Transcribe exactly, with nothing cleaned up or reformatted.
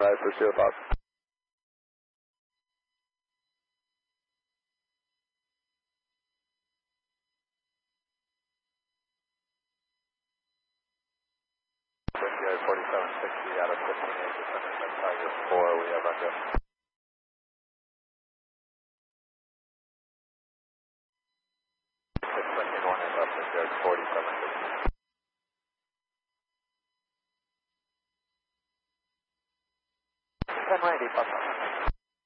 Five for zero Fox. forty-seven sixty out of fifteen eight, descending at Tiger four, we have under. six twenty-one is up to forty-seven sixty.